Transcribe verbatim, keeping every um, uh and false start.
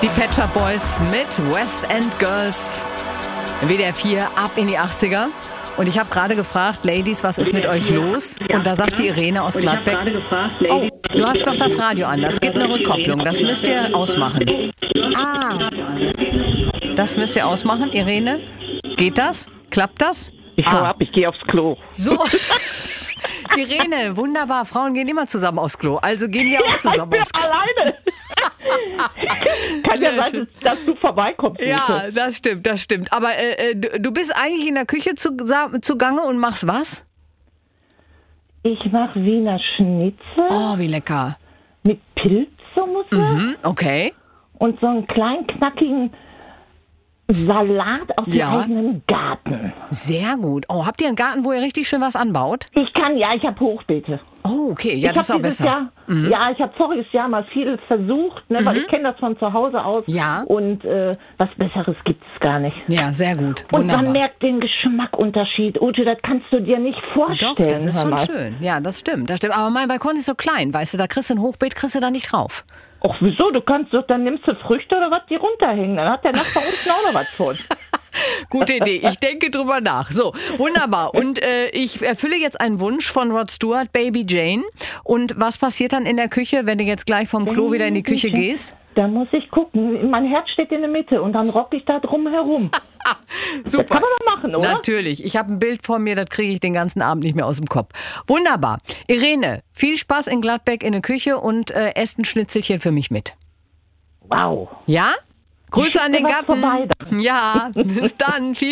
Die Pet Shop Boys mit West End Girls. W D R vier, ab in die achtziger. Und ich habe gerade gefragt, Ladies, was ist mit euch los? Und da sagt die Irene aus Gladbeck, oh, du hast doch das Radio an, das gibt eine Rückkopplung, das müsst ihr ausmachen. Ah, das müsst ihr ausmachen, Irene? Geht das? Klappt das? Ich hau ah. ab, ich gehe aufs Klo. So, Irene, wunderbar, Frauen gehen immer zusammen aufs Klo, also gehen wir auch zusammen ich bin aufs Klo. alleine. Kann Sehr ja sein, schön. dass du vorbeikommst. Ja, das stimmt, das stimmt. Aber äh, du, du bist eigentlich in der Küche zu, zugange und machst was? Ich mache Wiener Schnitzel Oh, wie lecker. mit Pilzsoße Mhm, okay. und so einen kleinen, knackigen Salat aus dem Ja. eigenen Garten. Sehr gut. Oh, habt ihr einen Garten, wo ihr richtig schön was anbaut? Ich kann, ja, ich habe Hochbeete. Oh, okay. Ja, ich das ist hab auch dieses besser. Jahr, Mhm. Ja, ich habe voriges Jahr mal viel versucht, ne, weil ich kenne das von zu Hause aus. Ja. Und äh, was Besseres gibt es gar nicht. Ja, sehr gut. Und Wunderbar. man merkt den Geschmackunterschied. Ute, das kannst du dir nicht vorstellen. Doch, das ist hör schon mal. schön. Ja, das stimmt, das stimmt. Aber mein Balkon ist so klein, weißt du, da kriegst du ein Hochbeet, kriegst du da nicht drauf. Ach, wieso? Du kannst doch, dann nimmst du Früchte oder was, die runterhängen. Dann hat der Nachbar unten auch noch was von. Gute Idee. Ich denke drüber nach. So, wunderbar. Und äh, ich erfülle jetzt einen Wunsch von Rod Stewart, Baby Jane. Und was passiert dann in der Küche, wenn du jetzt gleich vom Klo wieder in die Küche gehst? Da muss ich gucken. Mein Herz steht in der Mitte und dann rock ich da drum herum. Super. Das kann man doch machen, oder? Natürlich. Ich habe ein Bild vor mir, das kriege ich den ganzen Abend nicht mehr aus dem Kopf. Wunderbar. Irene, viel Spaß in Gladbeck in der Küche und äh, esst ein Schnitzelchen für mich mit. Wow. Ja? Grüße an den was Garten. vorbei Ja, bis dann. Viel